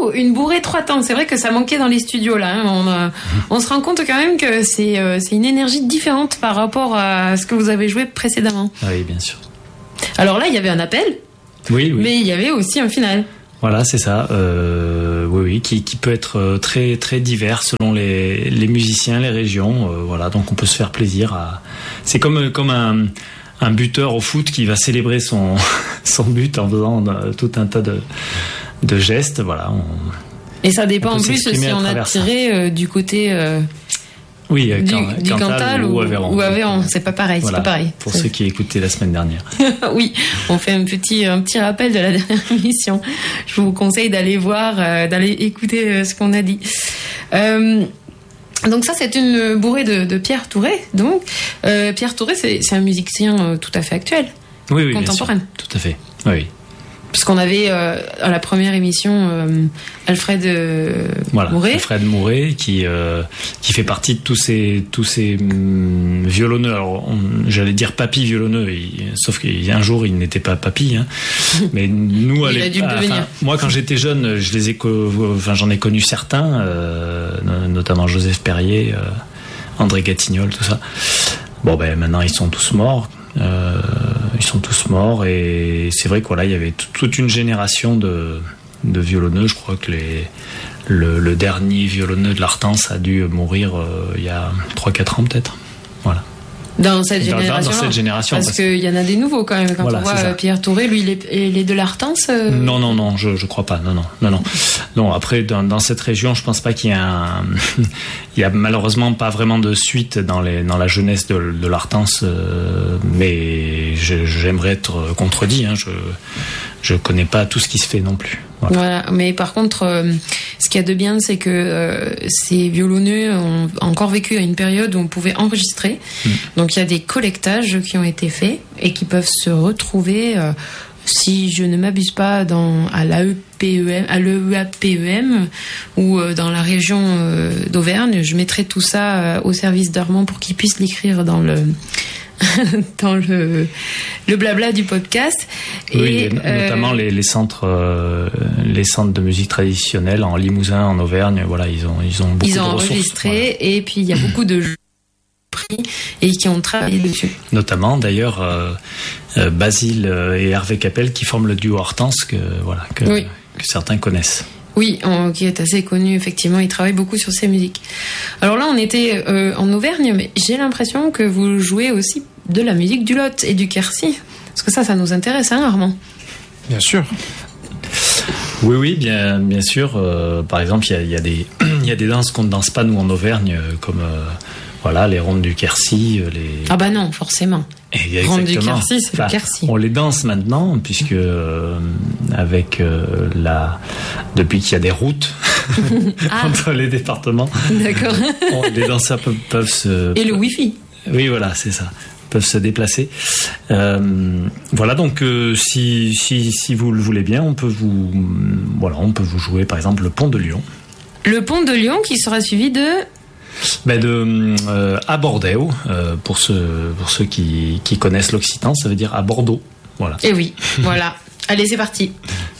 une bourrée 3 temps. C'est vrai que ça manquait dans les studios là. Hein. On se rend compte quand même que c'est une énergie différente par rapport à ce que vous avez joué précédemment. Oui, bien sûr. Alors là, il y avait un appel. Oui. Mais il y avait aussi un final. Voilà, c'est ça. Oui, qui peut être très très divers selon les musiciens, les régions. Voilà, donc on peut se faire plaisir. C'est comme un buteur au foot qui va célébrer son but en faisant tout un tas de gestes. Voilà. Et ça dépend en plus si on a tiré du côté. Oui, du Cantal ou Aveyron, c'est pas pareil. Voilà, c'est pas pareil. Pour ceux qui écoutaient la semaine dernière. Oui, on fait un petit rappel de la dernière émission. Je vous conseille d'aller voir, d'aller écouter ce qu'on a dit. Donc ça, c'est une bourrée de Pierre Touré. Donc Pierre Touré, c'est un musicien tout à fait actuel, oui, contemporain. Bien sûr. Tout à fait. Oui. Parce qu'on avait à la première émission Alfred Mouret. Alfred Mouret qui fait partie de tous ces violonneux. Alors j'allais dire papy violonneux, sauf qu'un jour il n'était pas papy. Hein. Mais nous, il a dû le devenir. Moi quand j'étais jeune, j'en ai connu certains, notamment Joseph Perrier, André Gatignol, tout ça. Bon maintenant ils sont tous morts. Et c'est vrai qu'il y avait toute une génération de violonneux. Je crois que le dernier violonneux de l'Artense a dû mourir il y a 3-4 ans peut-être. Voilà. Dans cette génération. Parce qu'il y en a des nouveaux quand même. Quand on voit Pierre Touré, lui, il est de l'Artense. Non, je crois pas. Non. Après, dans cette région, je pense pas qu'il y a il y a malheureusement pas vraiment de suite dans la jeunesse de l'Artense, mais j'aimerais être contredit. Hein. Je connais pas tout ce qui se fait non plus. Voilà. Mais par contre, ce qu'il y a de bien, c'est que ces violonneux ont encore vécu à une période où on pouvait enregistrer. Donc il y a des collectages qui ont été faits et qui peuvent se retrouver, si je ne m'abuse pas, à l'EAPEM ou dans la région d'Auvergne. Je mettrai tout ça au service d'Armand pour qu'il puisse l'écrire dans le blabla du podcast. Oui, notamment les centres de musique traditionnelle en Limousin, en Auvergne. Voilà, ils ont beaucoup de ressources. Enregistré, voilà. Et puis il y a beaucoup de gens pris et qui ont travaillé dessus. Notamment d'ailleurs Basile et Hervé Capel qui forment le duo Hortense que certains connaissent. Oui, qui est assez connu, effectivement. Il travaille beaucoup sur ses musiques. Alors là, on était en Auvergne, mais j'ai l'impression que vous jouez aussi de la musique du Lot et du Quercy. Parce que ça nous intéresse, hein, Armand ? Bien sûr. Oui, bien sûr. Par exemple, il y a des danses qu'on ne danse pas, nous, en Auvergne, comme les rondes du Quercy. Ah bah non, forcément. Ronde du Quercy, c'est le Quercy. On les danse maintenant, puisque depuis qu'il y a des routes entre les départements, d'accord. Les danseurs peuvent se... Et le Wi-Fi. Oui, voilà, c'est ça. Peuvent se déplacer. Voilà, donc si vous le voulez bien, on peut vous jouer par exemple le Pont de Lyon. Le Pont de Lyon qui sera suivi de à Bordeaux, pour ceux qui connaissent l'occitan, ça veut dire à Bordeaux. Voilà. Et oui, voilà. Allez, c'est parti.